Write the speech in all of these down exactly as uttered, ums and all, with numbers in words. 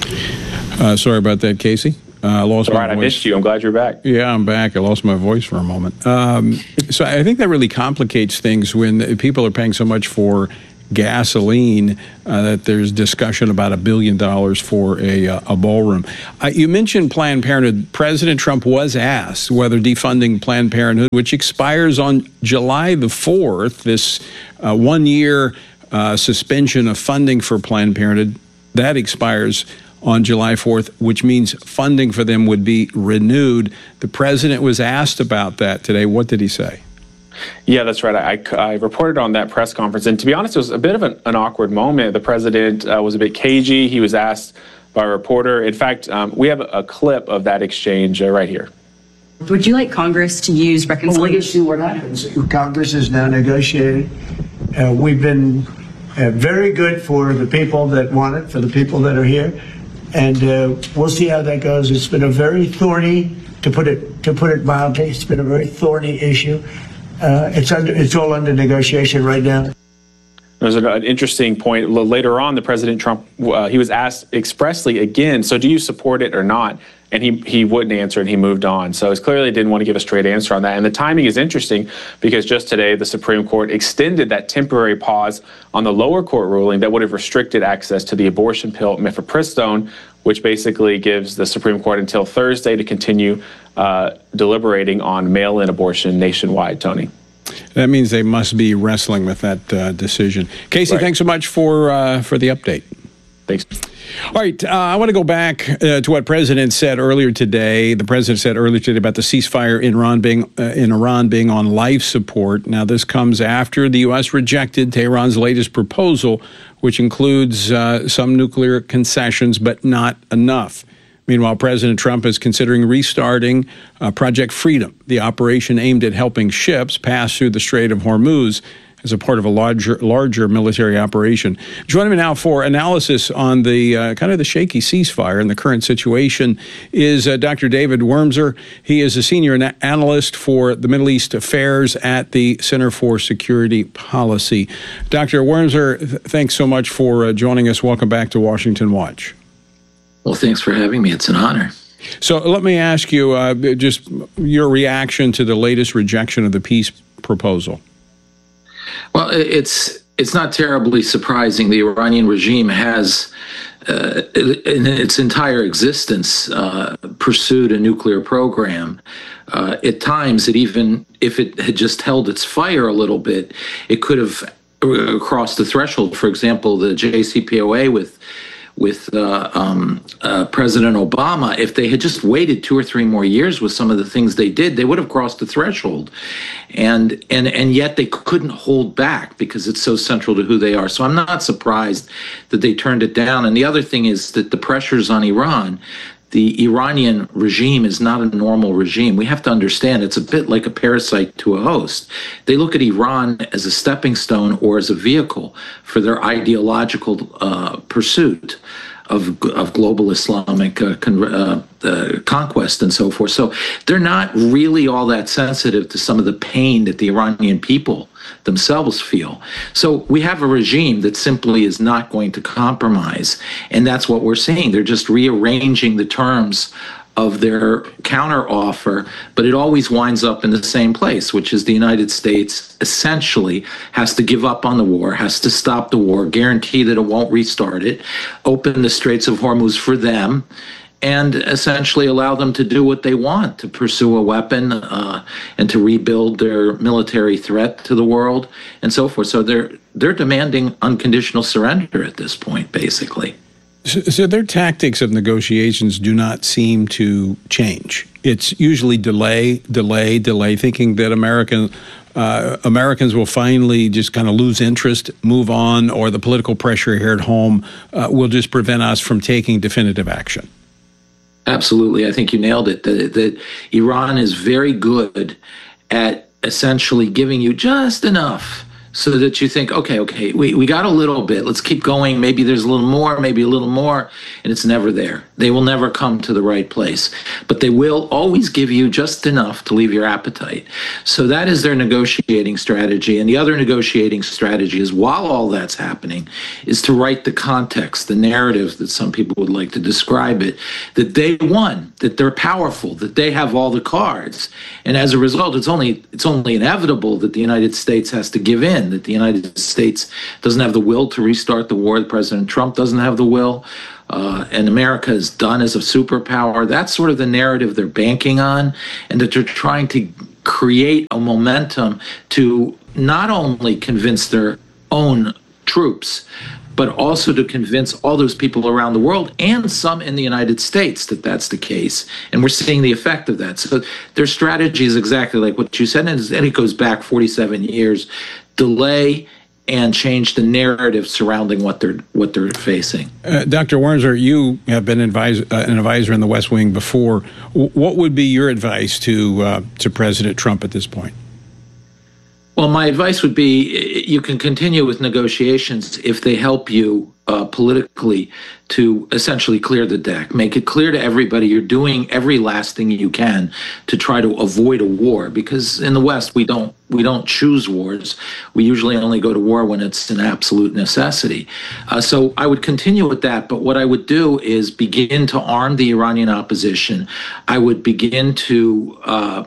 Uh, sorry about that, Casey. I uh, lost All my right, voice. I missed you. I'm glad you're back. Yeah, I'm back. I lost my voice for a moment. Um, so I think that really complicates things when people are paying so much for gasoline uh, that there's discussion about a billion dollars for a, uh, a ballroom. Uh, you mentioned Planned Parenthood. President Trump was asked whether defunding Planned Parenthood, which expires on July the fourth, this uh, one-year uh, suspension of funding for Planned Parenthood, that expires on July fourth, which means funding for them would be renewed. The president was asked about that today. What did he say? Yeah, that's right. I, I reported on that press conference. And to be honest, it was a bit of an, an awkward moment. The president uh, was a bit cagey. He was asked by a reporter. In fact, um, we have a, a clip of that exchange uh, right here. Would you like Congress to use reconciliation? Well, we'll see what happens. Congress is now negotiating. Uh, we've been uh, very good for the people that want it, for the people that are here. And uh, we'll see how that goes. It's been a very thorny, to put it to put it mildly, it's been a very thorny issue. Uh, it's under, it's all under negotiation right now. There's an, an interesting point. Later on, the President Trump, uh, he was asked expressly again, so do you support it or not? And he, he wouldn't answer, and he moved on. So it's clearly didn't want to give a straight answer on that. And the timing is interesting because just today, the Supreme Court extended that temporary pause on the lower court ruling that would have restricted access to the abortion pill mifepristone, which basically gives the Supreme Court until Thursday to continue uh, deliberating on mail-in abortion nationwide, Tony. That means they must be wrestling with that uh, decision. Casey, right. Thanks so much for uh, for the update. Thanks. All right, uh, I want to go back uh, to what President said earlier today. The president said earlier today about the ceasefire in Iran being uh, in Iran being on life support. Now, this comes after the U S rejected Tehran's latest proposal, which includes uh, some nuclear concessions, but not enough. Meanwhile, President Trump is considering restarting uh, Project Freedom, the operation aimed at helping ships pass through the Strait of Hormuz as a part of a larger larger military operation. Joining me now for analysis on the uh, kind of the shaky ceasefire and the current situation is uh, Doctor David Wurmser. He is a senior na- analyst for the Middle East Affairs at the Center for Security Policy. Doctor Wurmser, th- thanks so much for uh, joining us. Welcome back to Washington Watch. Well, thanks for having me. It's an honor. So let me ask you uh, just your reaction to the latest rejection of the peace proposal. Well, it's it's not terribly surprising. The Iranian regime has, uh, in its entire existence, uh, pursued a nuclear program. Uh, at times, it even, if it had just held its fire a little bit, it could have crossed the threshold. For example, the J C P O A with with uh, um, uh, President Obama, if they had just waited two or three more years with some of the things they did, they would have crossed the threshold. And and and yet they couldn't hold back because it's so central to who they are. So I'm not surprised that they turned it down. And the other thing is that the pressures on Iran, the Iranian regime is not a normal regime. We have to understand it's a bit like a parasite to a host. They look at Iran as a stepping stone or as a vehicle for their ideological uh, pursuit of of global Islamic uh, con- uh, uh, conquest and so forth. So they're not really all that sensitive to some of the pain that the Iranian people themselves feel. So we have a regime that simply is not going to compromise, and that's what we're seeing. They're just rearranging the terms of their counteroffer, but it always winds up in the same place, which is the United States essentially has to give up on the war, has to stop the war, guarantee that it won't restart it, open the Straits of Hormuz for them, and essentially allow them to do what they want, to pursue a weapon uh, and to rebuild their military threat to the world and so forth. So they're they're demanding unconditional surrender at this point, basically. So, so their tactics of negotiations do not seem to change. It's usually delay, delay, delay, thinking that American uh, Americans will finally just kind of lose interest, move on, or the political pressure here at home uh, will just prevent us from taking definitive action. Absolutely. I think you nailed it. That, that Iran is very good at essentially giving you just enough so that you think, okay, okay, we, we got a little bit. Let's keep going. Maybe there's a little more, maybe a little more, and it's never there. They will never come to the right place, but they will always give you just enough to leave your appetite. So that is their negotiating strategy. And the other negotiating strategy is, while all that's happening, is to write the context, the narrative that some people would like to describe it, that they won, that they're powerful, that they have all the cards. And as a result, it's only it's only inevitable that the United States has to give in, that the United States doesn't have the will to restart the war, that President Trump doesn't have the will, uh, and America is done as a superpower. That's sort of the narrative they're banking on, and that they're trying to create a momentum to not only convince their own troops, but also to convince all those people around the world and some in the United States that that's the case. And we're seeing the effect of that. So their strategy is exactly like what you said, and it goes back forty-seven years. Delay and change the narrative surrounding what they're what they're facing. Uh, Doctor Wormser, you have been advise, uh, an advisor in the West Wing before. W- what would be your advice to uh, to President Trump at this point? Well, my advice would be you can continue with negotiations if they help you uh, politically to essentially clear the deck. Make it clear to everybody you're doing every last thing you can to try to avoid a war, because in the West we don't we don't choose wars. We usually only go to war when it's an absolute necessity. Uh, so I would continue with that, but what I would do is begin to arm the Iranian opposition. I would begin to uh,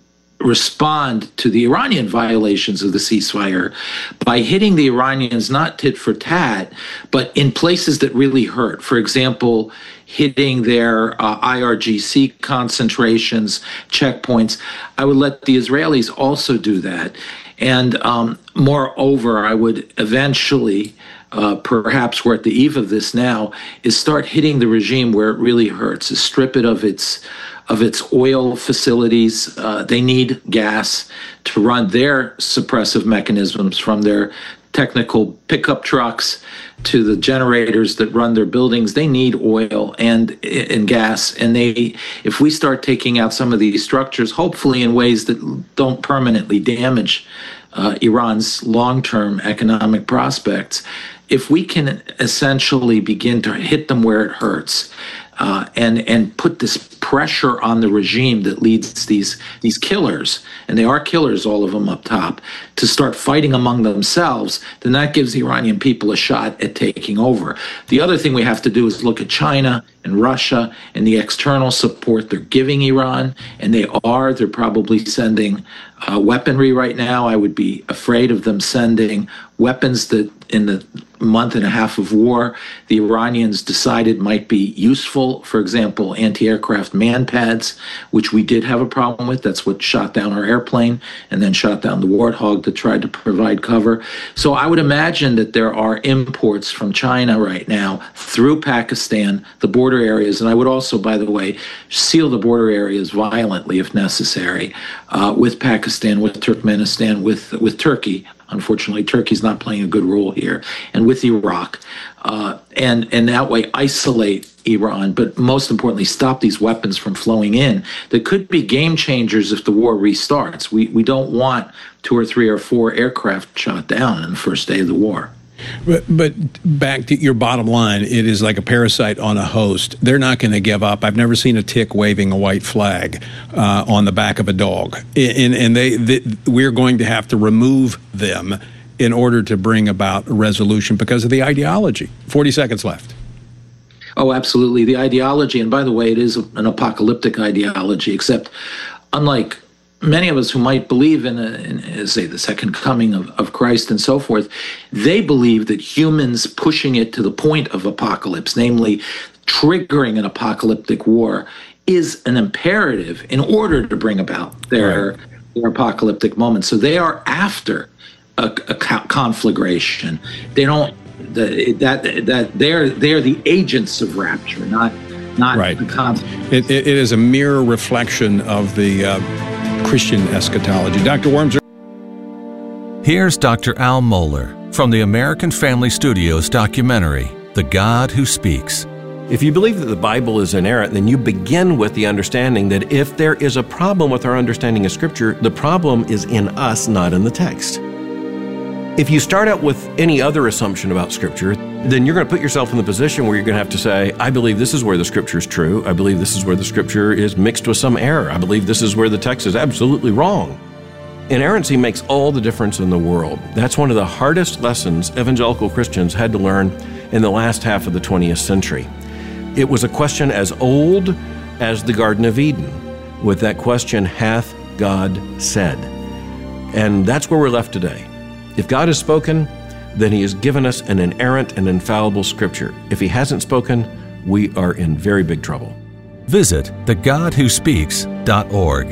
respond to the Iranian violations of the ceasefire by hitting the Iranians not tit for tat, but in places that really hurt. For example, hitting their uh, I R G C concentrations, checkpoints. I would let the Israelis also do that. And um, moreover, I would eventually, uh, perhaps we're at the eve of this now, is start hitting the regime where it really hurts, is strip it of its of its oil facilities. Uh, they need gas to run their suppressive mechanisms, from their technical pickup trucks to the generators that run their buildings. They need oil and and gas. And they, if we start taking out some of these structures, hopefully in ways that don't permanently damage uh, Iran's long-term economic prospects, if we can essentially begin to hit them where it hurts, Uh, and and put this pressure on the regime that leads these these killers, and they are killers, all of them up top, to start fighting among themselves, then that gives the Iranian people a shot at taking over. The other thing we have to do is look at China and Russia and the external support they're giving Iran, and they are. They're probably sending uh, weaponry right now. I would be afraid of them sending weapons that in the month and a half of war, the Iranians decided might be useful. For example, anti-aircraft man-pads, which we did have a problem with. That's what shot down our airplane and then shot down the Warthog that tried to provide cover. So I would imagine that there are imports from China right now through Pakistan, the border areas. And I would also, by the way, seal the border areas violently if necessary, uh, with Pakistan, with Turkmenistan, with, with Turkey. Unfortunately, Turkey's not playing a good role here, and with Iraq, uh, and and that way isolate Iran, but most importantly, stop these weapons from flowing in that could be game changers if the war restarts. We we don't want two or three or four aircraft shot down on the first day of the war. But, but back to your bottom line, it is like a parasite on a host. They're not going to give up. I've never seen a tick waving a white flag uh, on the back of a dog. And, and they, they, we're going to have to remove them in order to bring about a resolution because of the ideology. forty seconds left. Oh, absolutely. The ideology, and by the way, it is an apocalyptic ideology, except unlike many of us who might believe in, a, in say, the second coming of, of Christ and so forth, they believe that humans pushing it to the point of apocalypse, namely triggering an apocalyptic war, is an imperative in order to bring about their, right. their apocalyptic moment. So they are after a, a conflagration. They don't the, that that they're they're the agents of rapture, not not right. the con- it, it, it is a mirror reflection of the Uh, Christian eschatology. Doctor Wormser. Here's Doctor Al Mohler from the American Family Studios documentary, The God Who Speaks. If you believe that the Bible is inerrant, then you begin with the understanding that if there is a problem with our understanding of Scripture, the problem is in us, not in the text. If you start out with any other assumption about Scripture, then you're going to put yourself in the position where you're going to have to say, I believe this is where the Scripture is true. I believe this is where the Scripture is mixed with some error. I believe this is where the text is absolutely wrong. Inerrancy makes all the difference in the world. That's one of the hardest lessons evangelical Christians had to learn in the last half of the twentieth century. It was a question as old as the Garden of Eden, with that question, hath God said? And that's where we're left today. If God has spoken, then He has given us an inerrant and infallible Scripture. If He hasn't spoken, we are in very big trouble. Visit the god who speaks dot org.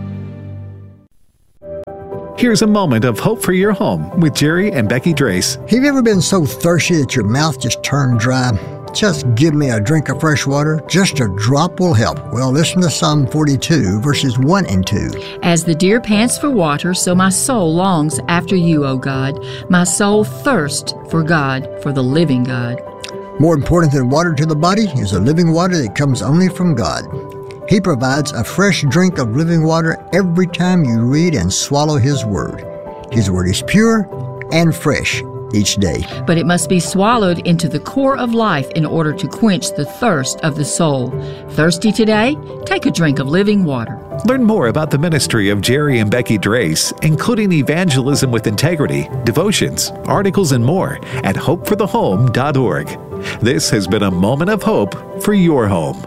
Here's a moment of hope for your home with Jerry and Becky Drace. Have you ever been so thirsty that your mouth just turned dry? Just give me a drink of fresh water. Just a drop will help. Well, listen to Psalm forty-two, verses one and two. As the deer pants for water, so my soul longs after you, O God. My soul thirsts for God, for the living God. More important than water to the body is the living water that comes only from God. He provides a fresh drink of living water every time you read and swallow His Word. His Word is pure and fresh each day. But it must be swallowed into the core of life in order to quench the thirst of the soul. Thirsty today? Take a drink of living water. Learn more about the ministry of Jerry and Becky Drace, including evangelism with integrity, devotions, articles, and more at hope for the home dot org. This has been a moment of hope for your home.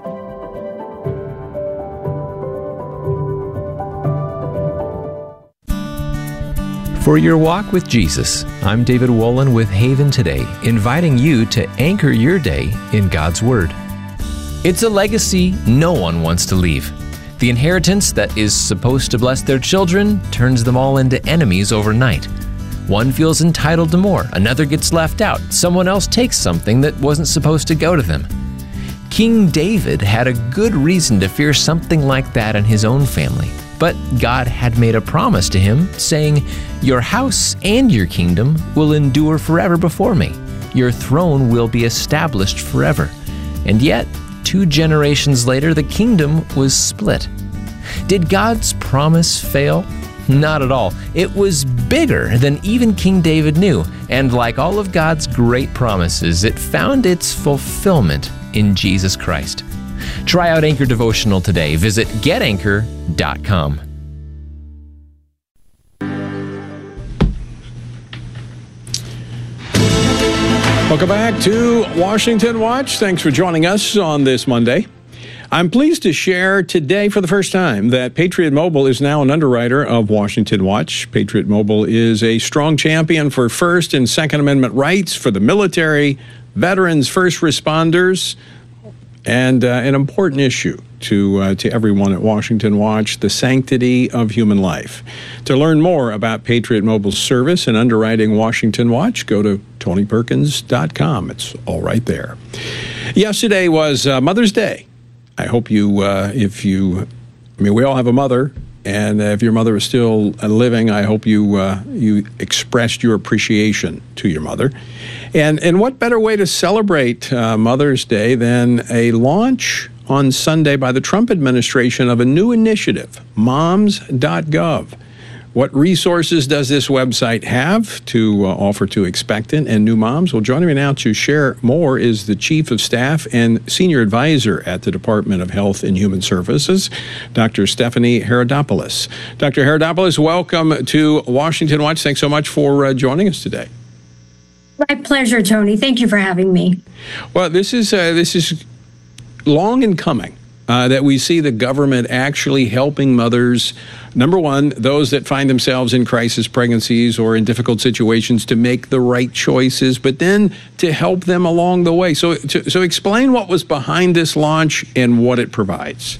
For your walk with Jesus, I'm David Wolin with Haven Today, inviting you to anchor your day in God's Word. It's a legacy no one wants to leave. The inheritance that is supposed to bless their children turns them all into enemies overnight. One feels entitled to more, another gets left out, someone else takes something that wasn't supposed to go to them. King David had a good reason to fear something like that in his own family. But God had made a promise to him, saying, "Your house and your kingdom will endure forever before me. Your throne will be established forever." And yet, two generations later, the kingdom was split. Did God's promise fail? Not at all. It was bigger than even King David knew. And like all of God's great promises, it found its fulfillment in Jesus Christ. Try out Anchor Devotional today. Visit get anchor dot com. Welcome back to Washington Watch. Thanks for joining us on this Monday. I'm pleased to share today for the first time that Patriot Mobile is now an underwriter of Washington Watch. Patriot Mobile is a strong champion for First and Second Amendment rights for the military, veterans, first responders, and uh, an important issue to uh, to everyone at Washington Watch, the sanctity of human life. To learn more about Patriot Mobile's service and underwriting Washington Watch, go to tony perkins dot com. It's all right there. Yesterday was uh, Mother's Day. I hope you, uh, if you, I mean, we all have a mother, and if your mother is still living, I hope you uh, you expressed your appreciation to your mother. And and what better way to celebrate uh, Mother's Day than a launch on Sunday by the Trump administration of a new initiative, moms dot gov. What resources does this website have to uh, offer to expectant and new moms? Well, joining me now to share more is the Chief of Staff and Senior Advisor at the Department of Health and Human Services, Doctor Stephanie Herodopoulos. Doctor Herodopoulos, welcome to Washington Watch. Thanks so much for uh, joining us today. My pleasure, Tony. Thank you for having me. Well, this is uh, this is long in coming. Uh, that we see the government actually helping mothers, number one, those that find themselves in crisis pregnancies or in difficult situations to make the right choices, but then to help them along the way. So, to, so explain what was behind this launch and what it provides.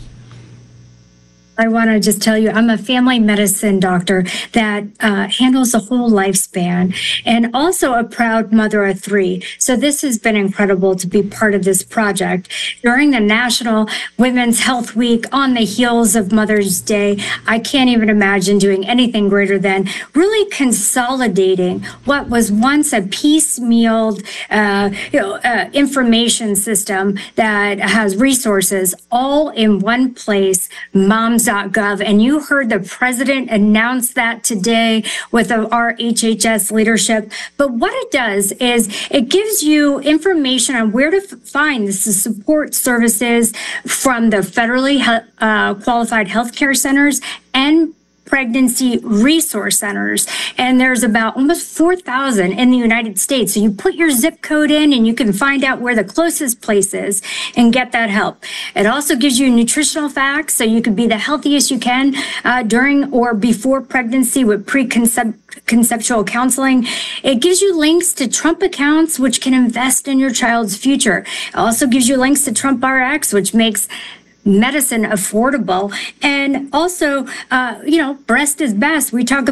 I want to just tell you, I'm a family medicine doctor that uh, handles the whole lifespan and also a proud mother of three. So this has been incredible to be part of this project. During the National Women's Health Week, on the heels of Mother's Day, I can't even imagine doing anything greater than really consolidating what was once a piecemeal uh, you know, uh, information system that has resources all in one place, moms homes dot gov. And you heard the president announce that today with our H H S leadership. But what it does is it gives you information on where to f- find the support services from the federally uh, qualified healthcare centers and pregnancy resource centers. And there's about almost four thousand in the United States. So you put your zip code in and you can find out where the closest place is and get that help. It also gives you nutritional facts so you can be the healthiest you can uh, during or before pregnancy with preconceptual counseling. It gives you links to Trump accounts, which can invest in your child's future. It also gives you links to Trump R X, which makes medicine affordable. And also, uh, you know, breast is best. We talk about